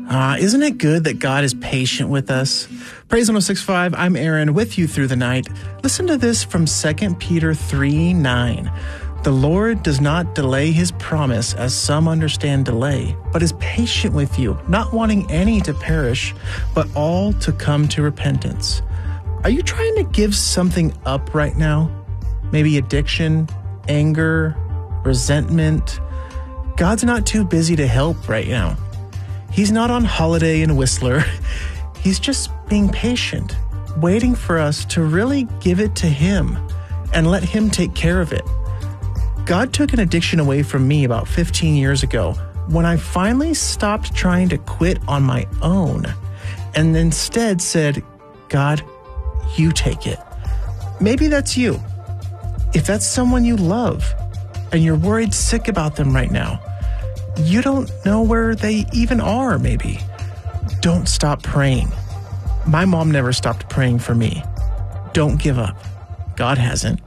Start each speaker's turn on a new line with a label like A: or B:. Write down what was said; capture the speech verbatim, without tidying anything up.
A: Uh, isn't it good that God is patient with us? Praise one oh six point five, I'm Aaron, with you through the night. Listen to this from Second Peter three nine. The Lord does not delay his promise, as some understand delay, but is patient with you, not wanting any to perish, but all to come to repentance. Are you trying to give something up right now? Maybe addiction, anger, resentment? God's not too busy to help right now. He's not on holiday in Whistler. He's just being patient, waiting for us to really give it to him and let him take care of it. God took an addiction away from me about fifteen years ago when I finally stopped trying to quit on my own and instead said, God, you take it. Maybe that's you. If that's someone you love and you're worried sick about them right now, you don't know where they even are, maybe. Don't stop praying. My mom never stopped praying for me. Don't give up. God hasn't.